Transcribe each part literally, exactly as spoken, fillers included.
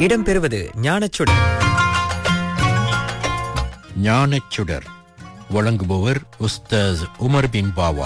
இடம்பெறுவது ஞானச்சுடர். ஞானச்சுடர் வழங்குபவர் உஸ்தாஸ் உமர் பின் பாவா.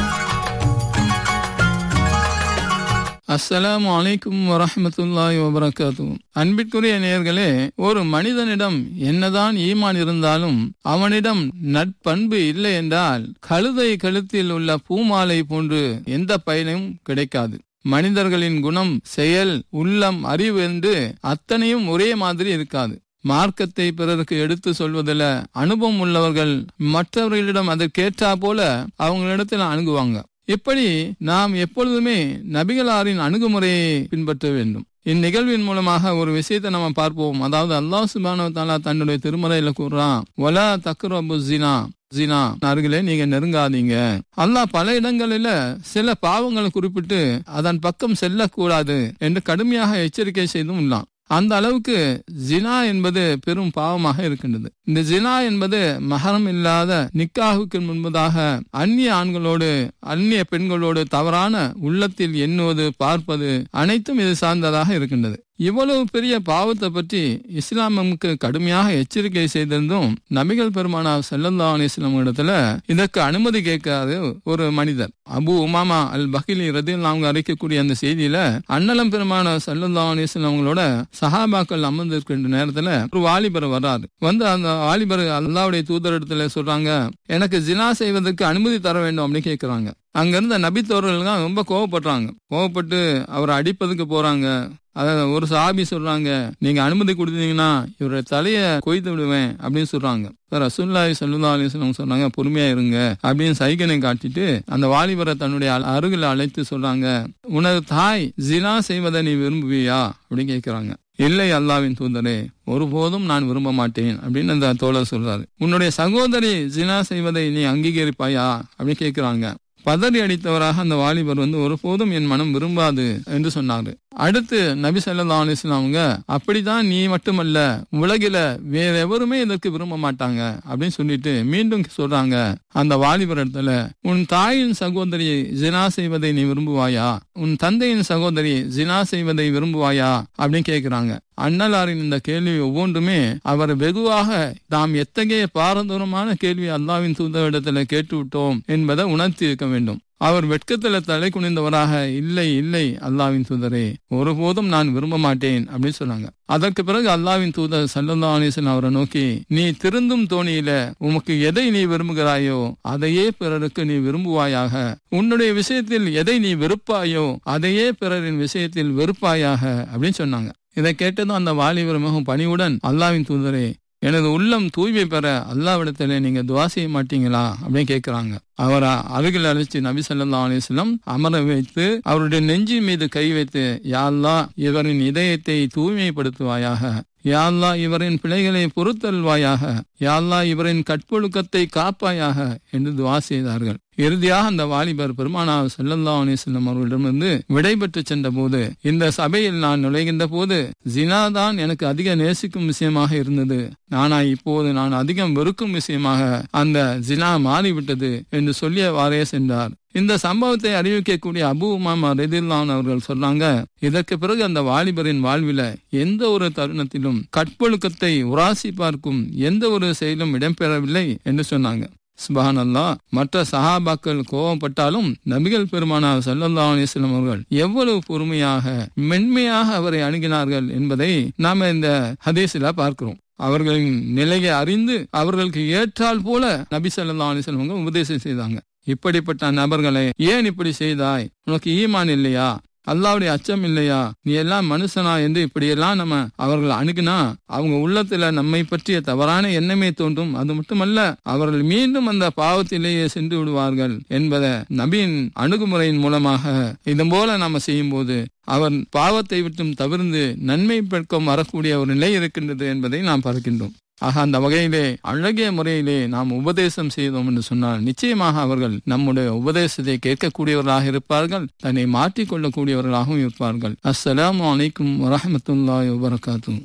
அஸ்ஸலாமு அலைக்கும் வரஹ்மத்துல்லாஹி வபரகாத்துஹு. அன்பிற்குரிய நேயர்களே, ஒரு மனிதனிடம் என்னதான் ஈமான் இருந்தாலும் அவனிடம் நட்பண்பு இல்லை என்றால் கழுதை கழுத்தில் உள்ள பூமாலை போன்று எந்த பயனும் கிடைக்காது. மனிதர்களின் குணம், செயல், உள்ளம், அறிவு என்று அத்தனையும் ஒரே மாதிரி இருக்காது. மார்க்கத்தை பிறருக்கு எடுத்து சொல்வதில் அனுபவம் உள்ளவர்கள் மற்றவர்களிடம் அதற்கேற்றா போல அவங்களிடத்தில் அணுகுவாங்க. இப்படி நாம் எப்பொழுதுமே நபிகளாரின் அணுகுமுறையை பின்பற்ற வேண்டும். இந்நிகழ்வின் மூலமாக ஒரு விஷயத்தை நம்ம பார்ப்போம். அதாவது அல்லாஹ் சுப்ஹானஹு வ தஆலா தன்னுடைய திருமறையில கூறுறான், வலா தக்ரபு ஜினா, ஜினா அருகிலே நீங்க நெருங்காதீங்க. அல்லாஹ் பல இடங்களில சில பாவங்களை குறிப்பிட்டு அதன் பக்கம் செல்லக்கூடாது என்று கடுமையாக எச்சரிக்கை செய்தும் உள்ளான். அந்த அளவுக்கு ஜினா என்பது பெரும் பாவமாக இருக்கின்றது. இந்த ஜினா என்பது மஹரம் இல்லாத நிக்காஹுக்கு முன்பதாக அந்நிய ஆண்களோடு அந்நிய பெண்களோடு தவறான உள்ளத்தில் எண்ணுவது, பார்ப்பது அனைத்தும் இது சார்ந்ததாக இருக்கின்றது. இவ்வளவு பெரிய பாவத்தை பற்றி இஸ்லாம் நமக்கு கடுமையாக எச்சரிக்கை செய்திருந்தும் நபிகள் பெருமானார் ஸல்லல்லாஹு அலைஹி வஸல்லம் இடத்துல இதற்கு அனுமதி கேட்காத ஒரு மனிதர் அபு உமாமா அல் பஹிலி ரலியல்லாஹு அன்ஹு அறிக்கக்கூடிய அந்த செய்தியில அன்னலம் பெருமானார் ஸல்லல்லாஹு அலைஹி வஸல்லம் அவங்களோட சஹாபாக்கள் அமர்ந்திருக்கின்ற நேரத்துல ஒரு வாலிபர் வர்றாரு. வந்து அந்த வாலிபர் அல்லாஹ்வுடைய தூதரிடத்துல சொல்றாங்க, எனக்கு ஜினா செய்வதற்கு அனுமதி தர வேண்டும் அப்படின்னு கேட்கிறாங்க. அங்க இருந்த நபித்தோர்கள் தான் ரொம்ப கோவப்படுறாங்க. கோவப்பட்டு அவரை அடிப்பதுக்கு போறாங்க. அத ஒரு சஹாபி சொல்றாங்க, நீங்க அனுமதி கொடுத்தீங்கன்னா இவருடைய தலைய கொய்து விடுவேன் அப்படின்னு சொல்றாங்க. ரசூலுல்லாஹி ஸல்லல்லாஹு அலைஹி வஸல்லம் சொன்னாங்க, பொறுமையா இருங்க அப்படின்னு சைகனை காட்டிட்டு அந்த வாலிபரை தன்னுடைய அருகில் அழைத்து சொல்றாங்க, உனது தாய் ஜினா செய்வதை நீ விரும்புவியா அப்படின்னு கேட்கிறாங்க. இல்லை அல்லாஹ்வின் தூதரே, ஒருபோதும் நான் விரும்ப மாட்டேன் அப்படின்னு அந்த தோழர் சொல்றாரு. உன்னுடைய சகோதரி ஜினா செய்வதை நீ அங்கீகரிப்பாயா அப்படின்னு கேட்கிறாங்க. பதறி அடித்தவராக அந்த வாலிபர் வந்து ஒருபோதும் என் மனம் விரும்பாது என்று சொன்னாரு. அடுத்து நபி ஸல்லல்லாஹு அலைஹி வஸல்லம் அவங்க, அப்படிதான் நீ மட்டுமல்ல, உலகில வேற எவருமே இதற்கு விரும்ப மாட்டாங்க அப்படின்னு சொல்லிட்டு மீண்டும் சொல்றாங்க அந்த வாலிபர் இடத்துல, உன் தாயின் சகோதரி ஜினா செய்வதை நீ விரும்புவாயா, உன் தந்தையின் சகோதரி ஜினா செய்வதை விரும்புவாயா அப்படின்னு கேட்கிறாங்க. அண்ணலாரின் இந்த கேள்வி ஒவ்வொன்றுமே அவர் வெகுவாக தாம் எத்தகைய பாரதூரமான கேள்வி அல்லாஹ்வின் தூதரிடத்துல கேட்டு விட்டோம் என்பதை உணர்த்தி இருக்க வேண்டும். அவர் வெட்கத்துல தலை குனிந்தவராக, இல்லை இல்லை அல்லாஹ்வின் தூதரே, ஒருபோதும் நான் விரும்ப மாட்டேன் அப்படின்னு சொன்னாங்க. அதற்கு பிறகு அல்லாஹ்வின் தூதர் ஸல்லல்லாஹு அலைஹி வஸல்லம் அவரை நோக்கி, நீ திருந்தும் தோணியில உமக்கு எதை நீ விரும்புகிறாயோ அதையே பிறருக்கு நீ விரும்புவாயாக, உன்னுடைய விஷயத்தில் எதை நீ வெறுப்பாயோ அதையே பிறரின் விஷயத்தில் வெறுப்பாயாக அப்படின்னு சொன்னாங்க. இதை கேட்டதும் அந்த வாலிபர் மிகவும் பணிவுடன், அல்லாஹ்வின் தூதரே, எனது உள்ளம் தூய்மை பெற அல்லாஹ்விடத்திலே நீங்க துஆ செய்ய மாட்டீங்களா அப்படின்னு கேட்கிறாங்க. அவரை அருகில் அழைச்சி நபி ஸல்லல்லாஹு அலைஹி வஸல்லம் அமர வைத்து அவருடைய நெஞ்சின் மீது கை வைத்து, யா அல்லாஹ் இவரின் இதயத்தை தூய்மைப்படுத்துவாயாக, யா அல்லாஹ் இவரின் பிழைகளை பொறுத்தல்வாயாக, யா அல்லாஹ் இவரின் கற்பொழுக்கத்தை காப்பாயாக என்று துஆ செய்தார்கள். இறுதியாக அந்த வாலிபர் பெருமானார் ஸல்லல்லாஹு அலைஹி வஸல்லம் அவர்களிடமிருந்து விடைபெற்று சென்ற போது, இந்த சபையில் நான் நுழைகின்ற போது ஜினாதான் எனக்கு அதிக நேசிக்கும் விஷயமாக இருந்தது, ஆனா இப்போது நான் அதிகம் வெறுக்கும் விஷயமாக அந்த ஜினா மாறிவிட்டது என்று சொல்லியவாறே சென்றார். இந்த சம்பவத்தை அறிவிக்கக்கூடிய அபு உமாமா ரலியல்லாஹு அன்ஹு அவர்கள் சொன்னாங்க, இதற்கு பிறகு அந்த வாலிபரின் வாழ்வில எந்த ஒரு தருணத்திலும் கற்பொழுக்கத்தை உராசி பார்க்கும் எந்த ஒரு செயலும் இடம்பெறவில்லை என்று சொன்னாங்க. சுப்ஹானல்லாஹ். மற்ற சஹாபாக்கள் கோபப்பட்டாலும் நபிகள் பெருமானார் ஸல்லல்லாஹு அலைஹி வஸல்லம் அவர்கள் எவ்வளவு பொறுமையாக மென்மையாக அவரை அணுகினார்கள் என்பதை நாம இந்த ஹதீஸில பார்க்கிறோம். அவர்களின் நிலையை அறிந்து அவர்களுக்கு ஏற்றால் போல நபி ஸல்லல்லாஹு அலைஹி வஸல்லம் அவங்க உபதேசம் செய்தாங்க. இப்படிப்பட்ட நபர்களை, ஏன் இப்படி செய்தாய், உனக்கு ஈமான் இல்லையா, அல்லாஹ்வுடைய அச்சம் இல்லையா, நீ எல்லாம் மனுஷனா என்று இப்படியெல்லாம் நம்ம அவர்கள் அணுகினா அவங்க உள்ளத்துல நம்மை பற்றிய தவறான எண்ணமே தோன்றும். அது மட்டுமல்ல, அவர்கள் மீண்டும் அந்த பாவத்திலேயே சென்று விடுவார்கள் என்பதை நபியின் அணுகுமுறையின் மூலமாக இதன் போல நாம செய்யும் போது அவர் பாவத்தை விட்டும் தவிர்த்து நன்மை பெற்கும் வரக்கூடிய ஒரு நிலை இருக்கின்றது என்பதை நாம் பார்க்கின்றோம். ஆக அந்த வகையிலே அழகிய முறையிலே நாம் உபதேசம் செய்தோம் என்று சொன்னால் நிச்சயமாக அவர்கள் நம்முடைய உபதேசத்தை கேட்கக்கூடியவர்களாக இருப்பார்கள், தன்னை மாற்றிக் கொள்ளக்கூடியவர்களாகவும் இருப்பார்கள். அஸ்ஸலாமு அலைக்கும் வரஹ்மத்துல்லாஹி வபரகாத்துஹு.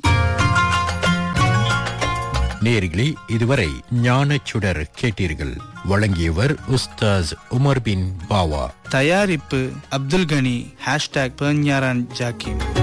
நேயர்களே, இதுவரை ஞானச்சுடர் கேட்டீர்கள். வழங்கியவர் உஸ்தாஸ் உமர் பின் பாவா. தயாரிப்பு அப்துல் கனி. ஹேஷ்டாக் பெர்ஞாரான் ஜாக்கிம்.